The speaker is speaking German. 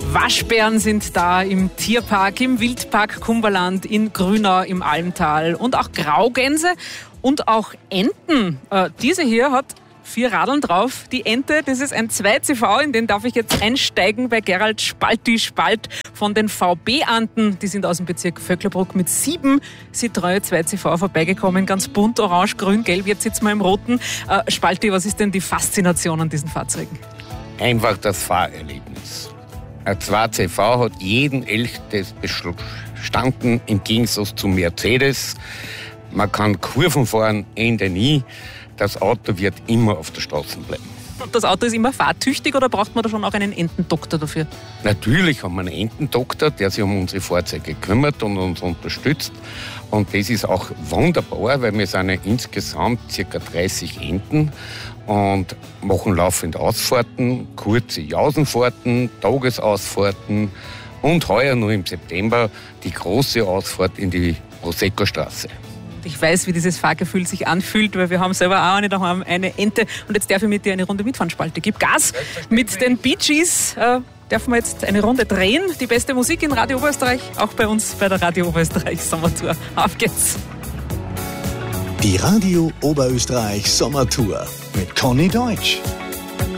Waschbären sind da im Tierpark, im Wildpark Kumberland, in Grünau im Almtal und auch Graugänse und auch Enten. Diese hier hat 4 Radeln drauf. Die Ente, das ist ein 2CV, in den darf ich jetzt einsteigen bei Gerald Spalti-Spalt von den VB-Anten. Die sind aus dem Bezirk Vöcklerbruck mit 7 Citroën 2CV vorbeigekommen. Ganz bunt, orange, grün, gelb. Jetzt sitzen wir im Roten. Spalti, was ist denn die Faszination an diesen Fahrzeugen? Einfach das Fahrerlebnis. Ein 2CV hat jeden Elchtest bestanden, im Gegensatz zu Mercedes. Man kann Kurven fahren, Ende nie. Das Auto wird immer auf der Straße bleiben. Und das Auto ist immer fahrtüchtig oder braucht man da schon auch einen Entendoktor dafür? Natürlich haben wir einen Entendoktor, der sich um unsere Fahrzeuge kümmert und uns unterstützt. Und das ist auch wunderbar, weil wir sind ja insgesamt ca. 30 Enten und machen laufend Ausfahrten, kurze Jausenfahrten, Tagesausfahrten und heuer nur im September die große Ausfahrt in die Prosecco-Straße. Ich weiß, wie dieses Fahrgefühl sich anfühlt, weil wir haben selber auch eine daheim, eine Ente. Und jetzt darf ich mit dir eine Runde mitfahren, Spalte. Gib Gas mit den Bee Gees. Dürfen wir jetzt eine Runde drehen. Die beste Musik in Radio Oberösterreich, auch bei uns bei der Radio Oberösterreich Sommertour. Auf geht's! Die Radio Oberösterreich Sommertour mit Conny Deutsch.